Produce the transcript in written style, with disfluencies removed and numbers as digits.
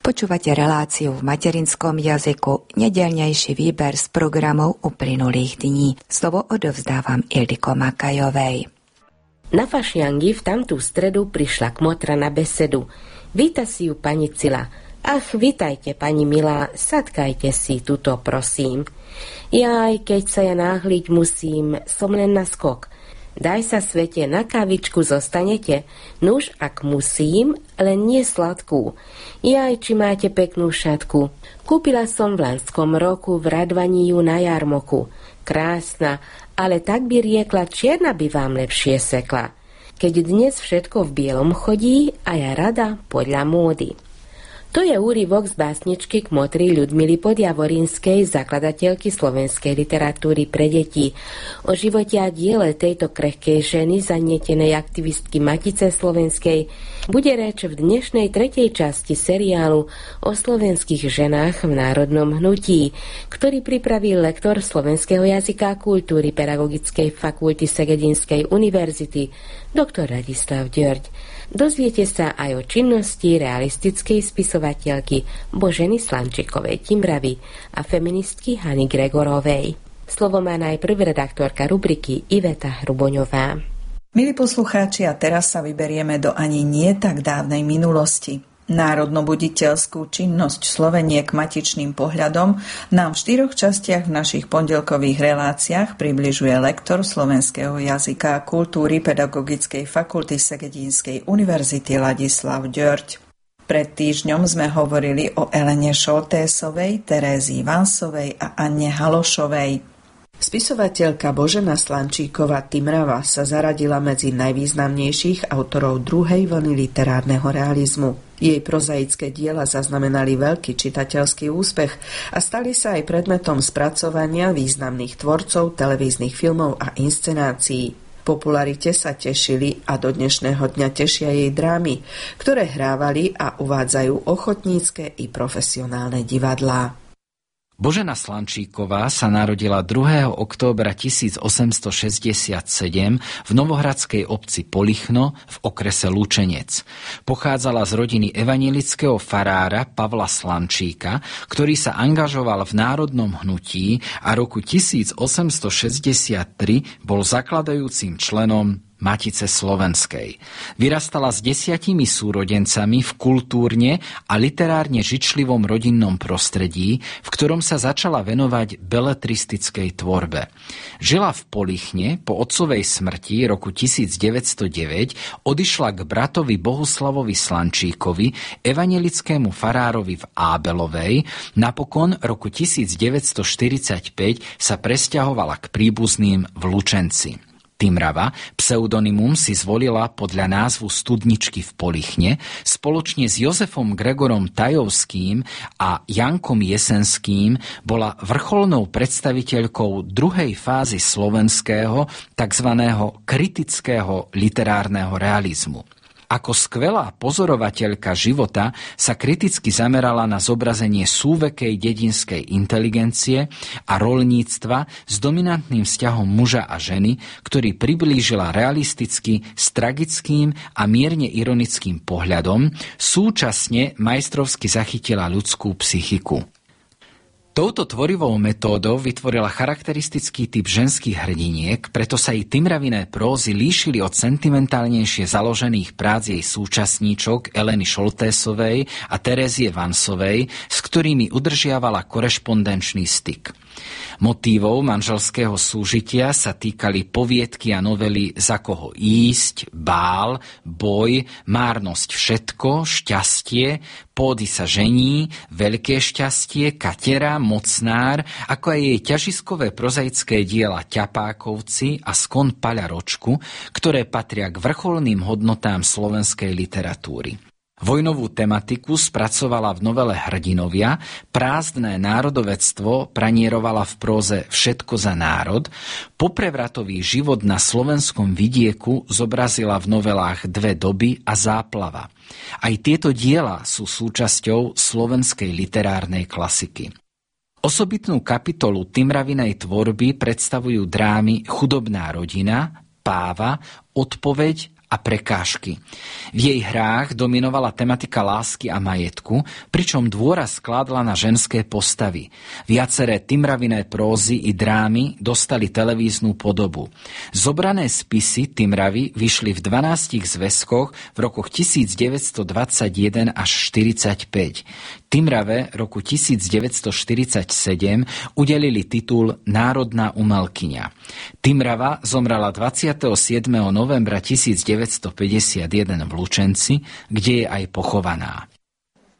Počúvate reláciu v materinskom jazyku, nedeľnejší výber z programov uplynulých dní. Slovo odovzdávam Ildiko Makajovej. Na fašiangi v tamtú stredu prišla kmotra na besedu. Víta si ju pani Cila. Ach, vítajte, pani milá, sadkajte si tuto, prosím. Jaj, keď sa ja náhliť musím, som len na skok. Daj sa, svete, na kávičku zostanete? Nuž, ak musím, len nie sladkú. Jaj, či máte peknú šatku. Kúpila som v lanskom roku v Radvaní ju na jarmoku. Krásna, ale tak by riekla, čierna by vám lepšie sekla. Keď dnes všetko v bielom chodí, a ja rada podľa módy. To je úryvok z básničky Kmotry Ľudmily Podjavorínskej, zakladateľky slovenskej literatúry pre deti. O živote a diele tejto krehkej ženy, zanietenej aktivistky Matice slovenskej, bude reč v dnešnej tretej časti seriálu o slovenských ženách v národnom hnutí, ktorý pripravil lektor slovenského jazyka a kultúry Pedagogickej fakulty Segedinskej univerzity, doktor Radislav Ďörď. Dozviete sa aj o činnosti realistickej spisovateľky Boženy Slančikovej Timravy a feministky Hany Gregorovej. Slovo má najprv redaktorka rubriky Iveta Hruboňová. Milí poslucháči, a teraz sa vyberieme do ani nie tak dávnej minulosti. Národnobuditeľskú činnosť Sloveniek matičným pohľadom nám v 4 častiach v našich pondelkových reláciách približuje lektor slovenského jazyka a kultúry Pedagogickej fakulty Segedinskej univerzity Ladislav Ďörď. Pred týždňom sme hovorili o Elene Šoltésovej, Terézii Vansovej a Anne Halošovej. Spisovateľka Božena Slančíková Timrava sa zaradila medzi najvýznamnejších autorov druhej vlny literárneho realizmu. Jej prozaické diela zaznamenali veľký čitateľský úspech a stali sa aj predmetom spracovania významných tvorcov televíznych filmov a inscenácií. Popularite sa tešili a do dnešného dňa tešia jej drámy, ktoré hrávali a uvádzajú ochotnícke i profesionálne divadlá. Božena Slančíková sa narodila 2. októbra 1867 v novohradskej obci Polichno v okrese Lučenec. Pochádzala z rodiny evanjelického farára Pavla Slančíka, ktorý sa angažoval v národnom hnutí a roku 1863 bol zakladajúcim členom Matice slovenskej. Vyrastala s 10 súrodencami v kultúrne a literárne žičlivom rodinnom prostredí, v ktorom sa začala venovať beletristickej tvorbe. Žila v Polichne, po otcovej smrti roku 1909 odišla k bratovi Bohuslavovi Slančíkovi, evanjelickému farárovi v Ábelovej, napokon roku 1945 sa presťahovala k príbuzným v Lučenci. Timrava, pseudonymum, si zvolila podľa názvu studničky v Polichne, spoločne s Jozefom Gregorom Tajovským a Jankom Jesenským bola vrcholnou predstaviteľkou druhej fázy slovenského tzv. Kritického literárneho realizmu. Ako skvelá pozorovateľka života sa kriticky zamerala na zobrazenie súvekej dedinskej inteligencie a roľníctva s dominantným vzťahom muža a ženy, ktorý priblížila realisticky s tragickým a mierne ironickým pohľadom, súčasne majstrovsky zachytila ľudskú psychiku. Touto tvorivou metódou vytvorila charakteristický typ ženských hrdiniek, preto sa jej Timraviné prózy líšili od sentimentálnejšie založených prác jej súčasníčok Eleny Šoltésovej a Terézie Vansovej, s ktorými udržiavala korešpondenčný styk. Motívov manželského súžitia sa týkali poviedky a novely Za koho ísť, Bál, Boj, Márnosť všetko, Šťastie, Pódy sa žení, Veľké šťastie, Katera, Mocnár, ako aj jej ťažiskové prozaické diela Ťapákovci a Skon Paľa Ročku, ktoré patria k vrcholným hodnotám slovenskej literatúry. Vojnovú tematiku spracovala v novele Hrdinovia, prázdne národovectvo pranierovala v próze Všetko za národ, poprevratový život na slovenskom vidieku zobrazila v novelách Dve doby a Záplava. Aj tieto diela sú súčasťou slovenskej literárnej klasiky. Osobitnú kapitolu Timravinej tvorby predstavujú drámy Chudobná rodina, Páva, Odpoveď a prekážky. V jej hrách dominovala tematika lásky a majetku, pričom dôraz skládla na ženské postavy. Viaceré Timraviné prózy i drámy dostali televíznu podobu. Zobrané spisy Timravy vyšli v 12 zväzkoch v rokoch 1921 až 45. Timrave roku 1947 udelili titul Národná umelkyňa. Timrava zomrela 27. novembra 1951 v Lučenci, kde je aj pochovaná.